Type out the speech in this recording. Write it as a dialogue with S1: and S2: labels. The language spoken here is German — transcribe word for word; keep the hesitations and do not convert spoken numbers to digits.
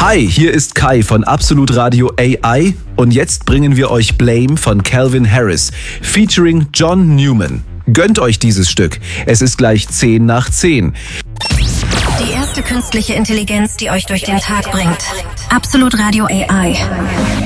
S1: Hi, hier ist Kai von Absolut Radio A I und jetzt bringen wir euch Blame von Calvin Harris, featuring John Newman. Gönnt euch dieses Stück, es ist gleich zehn nach zehn.
S2: Die erste künstliche Intelligenz, die euch durch den Tag bringt. Absolut Radio A I.